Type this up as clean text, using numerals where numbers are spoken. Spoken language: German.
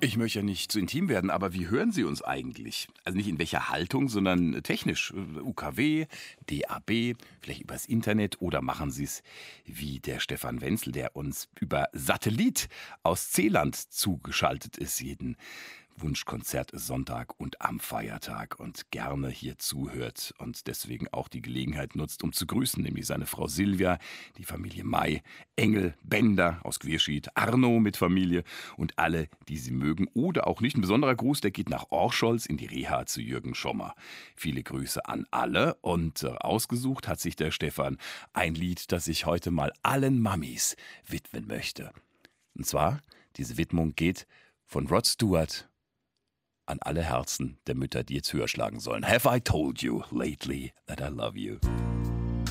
Ich möchte ja nicht zu intim werden, aber wie hören Sie uns eigentlich? Also nicht in welcher Haltung, sondern technisch. UKW, DAB, vielleicht übers Internet oder machen Sie es wie der Stefan Wenzel, der uns über Satellit aus Zeeland zugeschaltet ist, jeden Wunschkonzert Sonntag und am Feiertag und gerne hier zuhört und deswegen auch die Gelegenheit nutzt, um zu grüßen, nämlich seine Frau Silvia, die Familie May, Engel, Bender aus Queerschied, Arno mit Familie und alle, die sie mögen oder auch nicht. Ein besonderer Gruß, der geht nach Orcholz in die Reha zu Jürgen Schommer. Viele Grüße an alle und ausgesucht hat sich der Stefan ein Lied, das ich heute mal allen Mammis widmen möchte. Und zwar, diese Widmung geht von Rod Stewart an alle Herzen der Mütter, die jetzt höher schlagen sollen. Have I told you lately that I love you?